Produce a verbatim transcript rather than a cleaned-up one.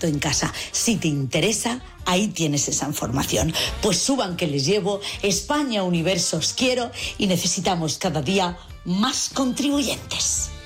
parto en casa. Si te interesa, ahí tienes esa información. Pues suban que les llevo, España Universo os quiero y necesitamos cada día más contribuyentes.